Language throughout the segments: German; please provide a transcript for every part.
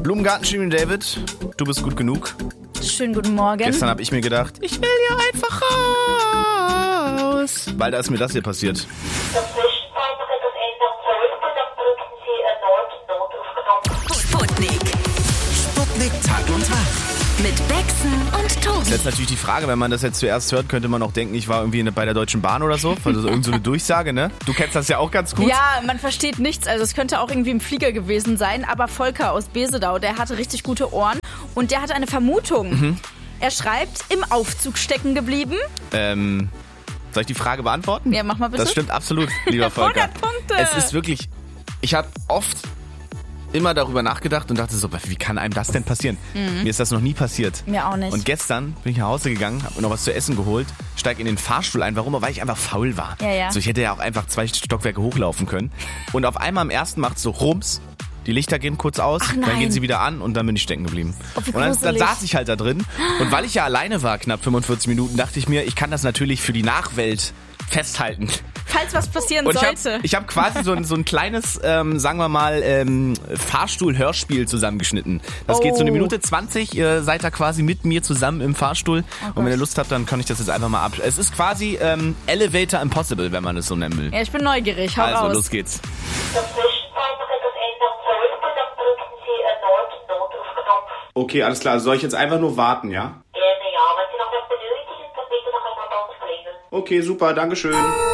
Blumengarten, Shirin David, du bist gut genug. Schönen guten Morgen. Gestern habe ich mir gedacht, ich will hier einfach raus. Weil da ist mir das hier passiert. Sputnik. Sputnik Tag und Tag. Mit Bexen und Tobi. Das ist jetzt natürlich die Frage, wenn man das jetzt zuerst hört, könnte man auch denken, ich war irgendwie bei der Deutschen Bahn oder so. Also irgend so eine Durchsage, ne? Du kennst das ja auch ganz gut. Ja, man versteht nichts. Also es könnte auch irgendwie im Flieger gewesen sein. Aber Volker aus Besedau, der hatte richtig gute Ohren. Und der hatte eine Vermutung. Er schreibt, im Aufzug stecken geblieben. Soll ich die Frage beantworten? Ja, mach mal bitte. Das stimmt absolut, lieber Volker. 100 Punkte. Es ist wirklich, ich habe oft immer darüber nachgedacht und dachte so, wie kann einem das denn passieren? Mir ist das noch nie passiert. Mir auch nicht. Und gestern bin ich nach Hause gegangen, habe mir noch was zu essen geholt, steige in den Fahrstuhl ein. Warum? Weil ich einfach faul war. Ja. So, ich hätte ja auch einfach 2 Stockwerke hochlaufen können. Und auf einmal am ersten macht es so Rums. Die Lichter gehen kurz aus, Ach nein. dann gehen sie wieder an und dann bin ich stecken geblieben. Oh, wie und dann gruselig. saß ich halt da drin. Und weil ich ja alleine war, knapp 45 Minuten, dachte ich mir, ich kann das natürlich für die Nachwelt festhalten. Falls was passieren Und sollte. ich hab quasi so ein kleines, sagen wir mal, Fahrstuhl-Hörspiel zusammengeschnitten. Das geht so 1 Minute 20, ihr seid da quasi mit mir zusammen im Fahrstuhl. Und wenn ihr Lust habt, dann kann ich das jetzt einfach mal ab. Es ist quasi Elevator Impossible, wenn man es so nennen will. Ja, ich bin neugierig. Hau Also, raus. los geht's. Okay, alles klar. Soll ich jetzt einfach nur warten, ja? Gerne, ja. Wenn Sie noch was benötigen, dann bitte noch einmal bei uns klingeln. Okay, super, dankeschön.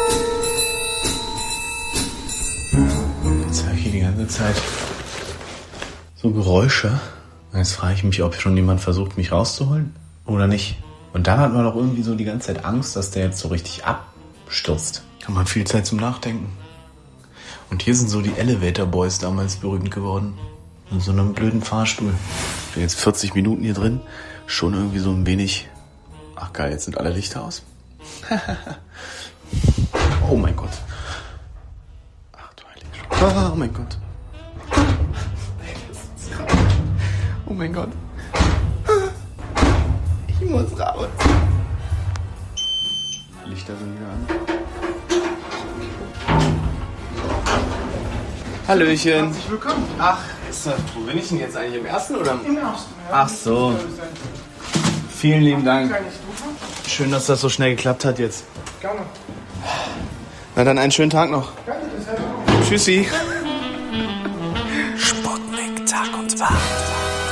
Jetzt höre ich hier die ganze Zeit so Geräusche. Jetzt frage ich mich, ob schon jemand versucht, mich rauszuholen oder nicht. Und dann hat man doch irgendwie so die ganze Zeit Angst, dass der jetzt so richtig abstürzt. Kann man viel Zeit zum Nachdenken. Und hier sind so die Elevator Boys damals berühmt geworden. In so einem blöden Fahrstuhl. Ich bin jetzt 40 Minuten hier drin. Schon irgendwie so ein wenig... Ach geil, jetzt sind alle Lichter aus. Oh mein Gott. Ach du Heilige. Oh mein Gott. Oh mein Gott. Ich muss raus. Lichter sind wieder an. Hallöchen. Herzlich willkommen. Ach, wo bin ich denn jetzt eigentlich? Im ersten oder? Im ersten. Ja. Ach so. Vielen lieben Dank. Kleine Stufe. Schön, dass das so schnell geklappt hat jetzt. Gerne. Na dann einen schönen Tag noch. Gerne, das hätte ich auch. Tschüssi.